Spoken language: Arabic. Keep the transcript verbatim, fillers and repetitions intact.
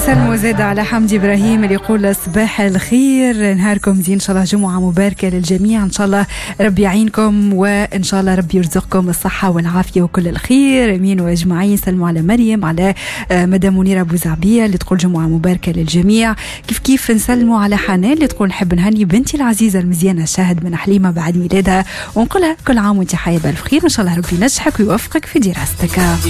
نسلموا زيادة على حمدي إبراهيم اللي يقول صباح الخير، نهاركم زين، إن شاء الله جمعة مباركة للجميع، إن شاء الله ربي يعينكم وإن شاء الله ربي يرزقكم الصحة والعافية وكل الخير، أمين وأجمعين. سلموا على مريم، على مدام منيرة أبو زعبية اللي تقول جمعة مباركة للجميع. كيف كيف نسلموا على حنان اللي تقول نحب نهني بنتي العزيزة المزيانة شاهد من حليمة بعد ميلادها، ونقولها كل عام وانت حية بالف خير، وإن شاء الله ربي ينجحك ويوفقك في دراستك.